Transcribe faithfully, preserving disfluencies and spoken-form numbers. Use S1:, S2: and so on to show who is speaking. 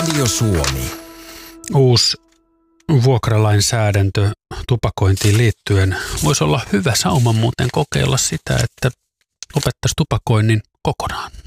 S1: Radio Suomi.
S2: Uusi vuokralainsäädäntö tupakointiin liittyen voisi olla hyvä sauma muuten kokeilla sitä, että lopettaisi tupakoinnin kokonaan.